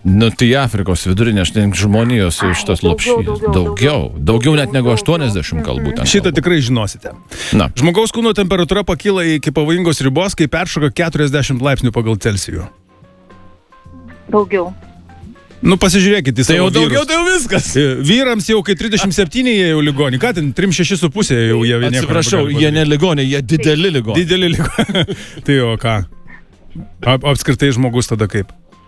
Nu, tai Afrikos vidurinė, žmonijos šitas lopšys. Daugiau net negu 80 kalbų ten. Šitą tikrai žinosite. Na. Žmogaus kūno temperatūra pakyla iki pavojingos ribos, kai peršoka 40 laipsnių pagal Celsijų. Daugiau. Nu, pasižiūrėkit į savo vyrus. Daugiau, tai jau viskas. Vyrams jau, kai 37 jie jau ligoniai. Ką ten, 36,5 jau jie nieko. Atsiprašau, jie ne ligoniai, jie dideli ligoniai. Dideli ligoniai. Tai o ką? Apskritai žmogus tada kaip?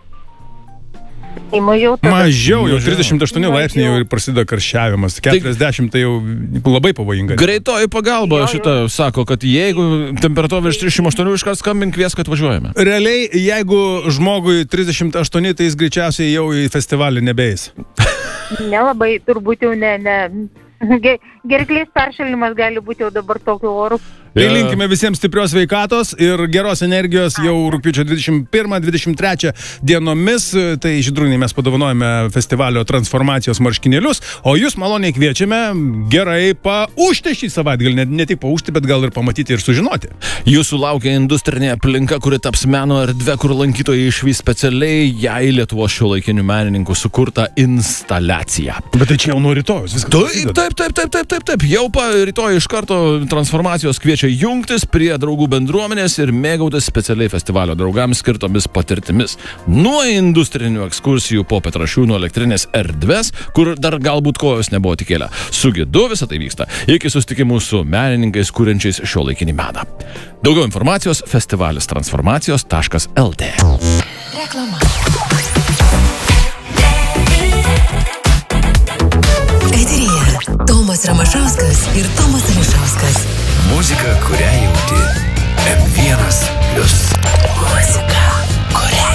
Mažiau, jau 38 laipsniai jau ir prasideda karščiavimas. 40 tai jau labai pavojinga. Greitoji pagalba šitą sako, kad jeigu temperatūra virš 38, iškart skambink, kvies, kad važiuojame. Realiai, jeigu žmogui 38, tai jis greičiausiai jau į festivalį nebeis. Nelabai, turbūt jau ne. Gerklės peršalimas gali būti jau dabar tokiu oru. Tai linkime visiems stiprios sveikatos ir geros energijos jau rugpjūčio 21-23 dienomis. Tai Žydrūnai mes padovanojame festivalio transformacijos marškinėlius, o jūs maloniai kviečiame gerai paušti šį savaitgalį, ne tik paušti, bet gal ir pamatyti ir sužinoti. Jūsų laukia industrinė aplinka, kuri taps meno erdvė, kur lankytojai išvys specialiai jai Lietuvos šiuolaikinių menininkų sukurtą instaliaciją. Bet tai čia jau nuo rytojus viskas. Taip. Jau rytoj iš karto transformacijos kviečia jungtis prie draugų bendruomenės ir mėgautis specialiai festivalio draugams skirtomis patirtimis. Nuo industrinių ekskursijų po Petrašiūnų elektrinės erdves, kur dar galbūt kojos nebuvo tikėlę. Su gidu visą tai vyksta. Iki susitikimų su menininkais, kuriančiais šiuolaikinį meną. Daugiau informacijos festivalis transformacijos.lt. Reklama. Tomas Ramašauskas ir Tomas Ališauskas. Muzika, kurią jauti. M1+. Muzika, kurią